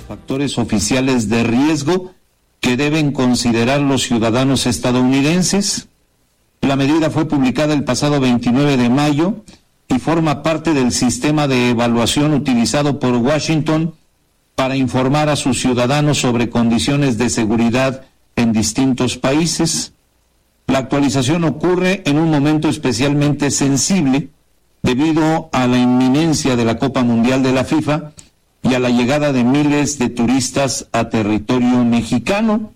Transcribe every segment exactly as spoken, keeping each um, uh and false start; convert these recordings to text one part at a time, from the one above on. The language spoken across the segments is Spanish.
factores oficiales de riesgo que deben considerar los ciudadanos estadounidenses. La medida fue publicada el pasado veintinueve de mayo y forma parte del sistema de evaluación utilizado por Washington para informar a sus ciudadanos sobre condiciones de seguridad en distintos países. La actualización ocurre en un momento especialmente sensible debido a la inminencia de la Copa Mundial de la FIFA y a la llegada de miles de turistas a territorio mexicano.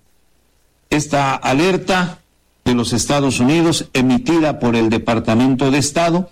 Esta alerta de los Estados Unidos, emitida por el Departamento de Estado,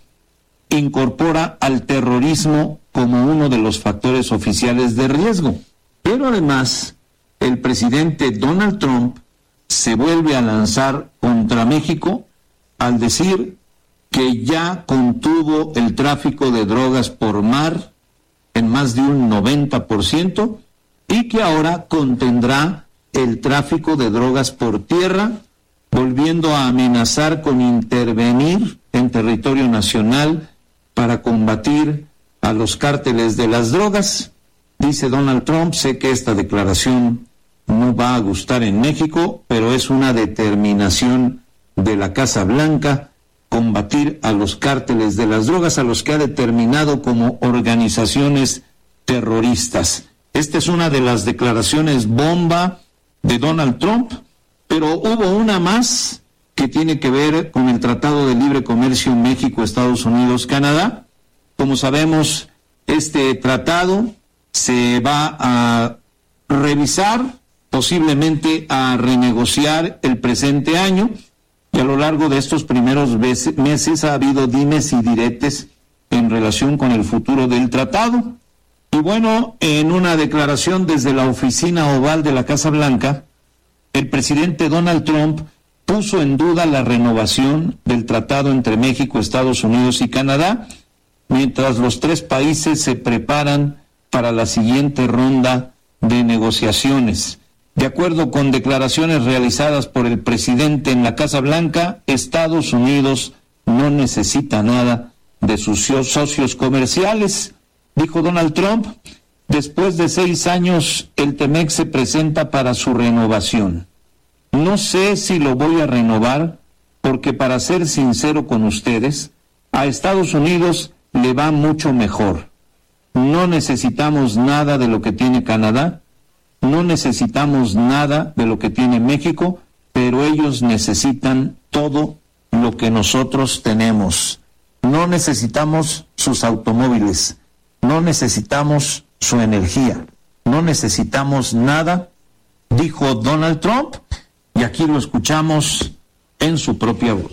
incorpora al terrorismo como uno de los factores oficiales de riesgo. Pero además, el presidente Donald Trump se vuelve a lanzar contra México al decir que ya contuvo el tráfico de drogas por mar en más de un noventa por ciento y que ahora contendrá el tráfico de drogas por tierra, volviendo a amenazar con intervenir en territorio nacional para combatir a los cárteles de las drogas. Dice Donald Trump: sé que esta declaración no va a gustar en México, pero es una determinación de la Casa Blanca combatir a los cárteles de las drogas, a los que ha determinado como organizaciones terroristas. Esta es una de las declaraciones bomba de Donald Trump, pero hubo una más que tiene que ver con el Tratado de Libre Comercio México, Estados Unidos, Canadá. Como sabemos, este tratado se va a revisar, posiblemente a renegociar el presente año, y a lo largo de estos primeros meses ha habido dimes y diretes en relación con el futuro del tratado. Y bueno, en una declaración desde la oficina oval de la Casa Blanca, el presidente Donald Trump puso en duda la renovación del tratado entre México, Estados Unidos y Canadá, mientras los tres países se preparan para la siguiente ronda de negociaciones. De acuerdo con declaraciones realizadas por el presidente en la Casa Blanca, Estados Unidos no necesita nada de sus socios comerciales, dijo Donald Trump. Después de seis años, el TEMEC se presenta para su renovación. No sé si lo voy a renovar porque, para ser sincero con ustedes, a Estados Unidos le va mucho mejor. No necesitamos nada de lo que tiene Canadá, no necesitamos nada de lo que tiene México, pero ellos necesitan todo lo que nosotros tenemos. No necesitamos sus automóviles, no necesitamos su energía, no necesitamos nada, dijo Donald Trump, y aquí lo escuchamos en su propia voz.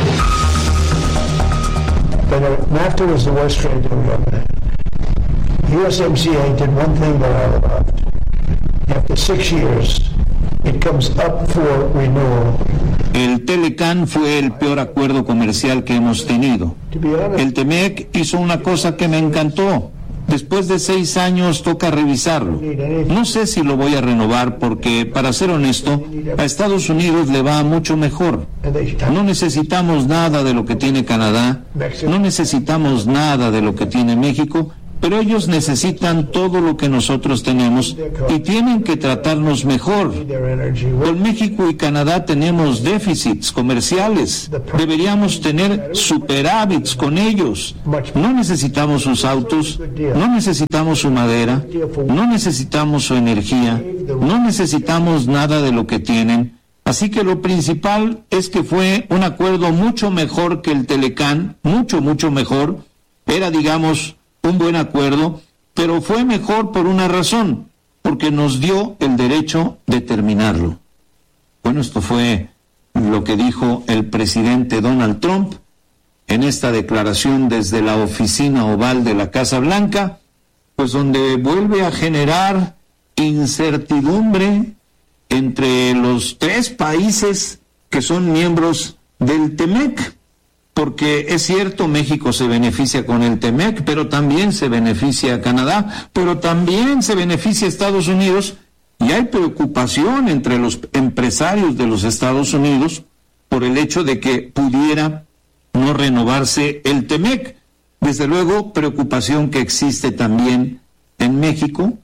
Pero NAFTA was the worst trade deal we ever had. U S M C A did one thing that I loved. After six years, it comes up for renewal. El Telecán fue el peor acuerdo comercial que hemos tenido. El TEMEC hizo una cosa que me encantó. Después de seis años toca revisarlo. No sé si lo voy a renovar porque, para ser honesto, a Estados Unidos le va mucho mejor. No necesitamos nada de lo que tiene Canadá, no necesitamos nada de lo que tiene México, pero ellos necesitan todo lo que nosotros tenemos y tienen que tratarnos mejor. Con México y Canadá tenemos déficits comerciales, deberíamos tener superávits con ellos. No necesitamos sus autos, no necesitamos su madera, no necesitamos su energía, no necesitamos nada de lo que tienen. Así que lo principal es que fue un acuerdo mucho mejor que el Telecán, mucho, mucho mejor. Era, digamos, un buen acuerdo, pero fue mejor por una razón, porque nos dio el derecho de terminarlo. Bueno, esto fue lo que dijo el presidente Donald Trump en esta declaración desde la oficina oval de la Casa Blanca, pues donde vuelve a generar incertidumbre entre los tres países que son miembros del TEMEC. Porque es cierto, México se beneficia con el TEMEC, pero también se beneficia a Canadá, pero también se beneficia a Estados Unidos, y hay preocupación entre los empresarios de los Estados Unidos por el hecho de que pudiera no renovarse el TEMEC. Desde luego, preocupación que existe también en México,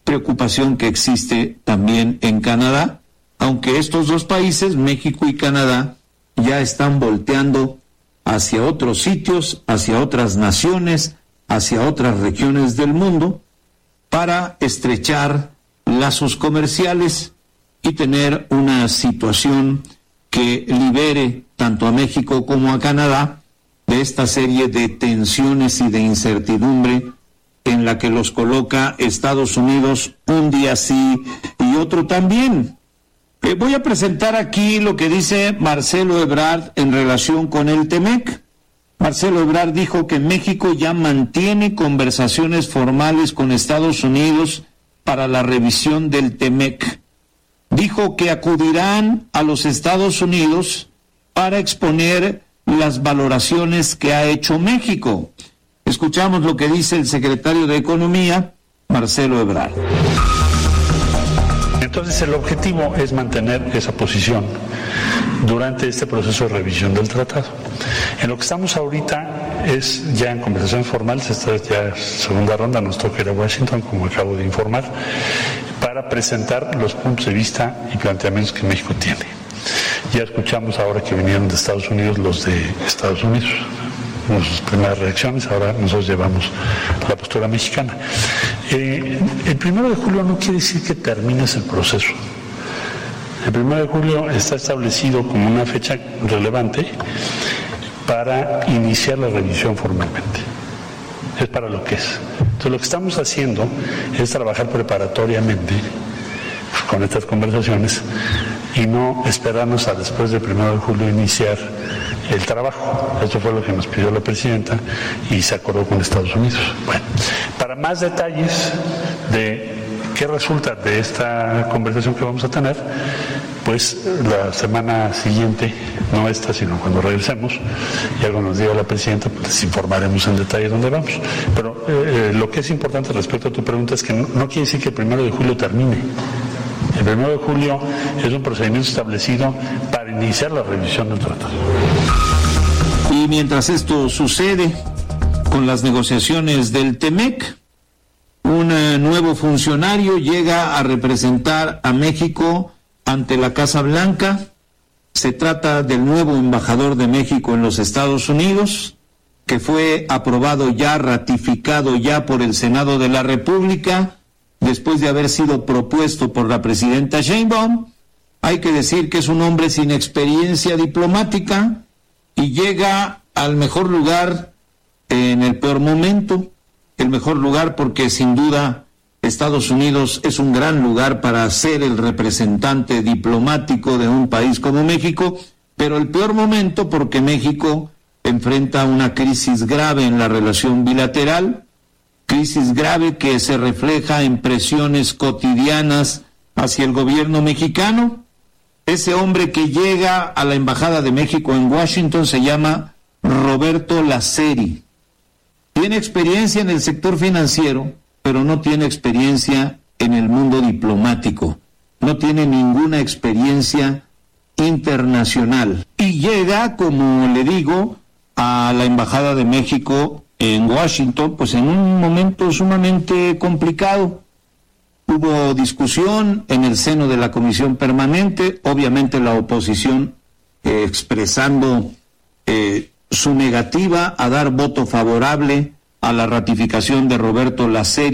preocupación que existe también en Canadá, aunque estos dos países, México y Canadá, ya están volteando hacia otros sitios, hacia otras naciones, hacia otras regiones del mundo, para estrechar lazos comerciales y tener una situación que libere tanto a México como a Canadá de esta serie de tensiones y de incertidumbre en la que los coloca Estados Unidos un día sí y otro también. Eh, voy a presentar aquí lo que dice Marcelo Ebrard en relación con el Temec. Marcelo Ebrard dijo que México ya mantiene conversaciones formales con Estados Unidos para la revisión del Temec. Dijo que acudirán a los Estados Unidos para exponer las valoraciones que ha hecho México. Escuchamos lo que dice el secretario de Economía, Marcelo Ebrard. Entonces el objetivo es mantener esa posición durante este proceso de revisión del tratado. En lo que estamos ahorita es ya en conversaciones formales, esta es ya segunda ronda, nos toca ir a Washington, como acabo de informar, para presentar los puntos de vista y planteamientos que México tiene. Ya escuchamos ahora que vinieron de Estados Unidos los de Estados Unidos, sus primeras reacciones, ahora nosotros llevamos la postura mexicana. Eh, el primero de julio no quiere decir que termines el proceso. El primero de julio está establecido como una fecha relevante para iniciar la revisión formalmente. Es para lo que es. Entonces lo que estamos haciendo es trabajar preparatoriamente con estas conversaciones y no esperarnos a después del primero de julio iniciar el trabajo. Eso fue lo que nos pidió la presidenta y se acordó con Estados Unidos. Bueno, para más detalles de qué resulta de esta conversación que vamos a tener, pues la semana siguiente, no esta, sino cuando regresemos, y algo nos diga la presidenta, pues les informaremos en detalle dónde vamos. Pero eh, lo que es importante respecto a tu pregunta es que no, no quiere decir que el primero de julio termine. El primero de julio es un procedimiento establecido para iniciar la revisión del tratado. Y mientras esto sucede, con las negociaciones del Temec, un eh, nuevo funcionario llega a representar a México ante la Casa Blanca. Se trata del nuevo embajador de México en los Estados Unidos, que fue aprobado ya, ratificado ya por el Senado de la República, después de haber sido propuesto por la presidenta Sheinbaum. Hay que decir que es un hombre sin experiencia diplomática y llega al mejor lugar en el peor momento. El mejor lugar porque sin duda Estados Unidos es un gran lugar para ser el representante diplomático de un país como México, pero el peor momento porque México enfrenta una crisis grave en la relación bilateral, crisis grave que se refleja en presiones cotidianas hacia el gobierno mexicano. Ese hombre que llega a la Embajada de México en Washington se llama Roberto Laceri. Tiene experiencia en el sector financiero, pero no tiene experiencia en el mundo diplomático. No tiene ninguna experiencia internacional. Y llega, como le digo, a la Embajada de México en Washington, pues en un momento sumamente complicado. Hubo discusión en el seno de la Comisión Permanente, obviamente la oposición eh, expresando eh, su negativa a dar voto favorable a la ratificación de Roberto Laceri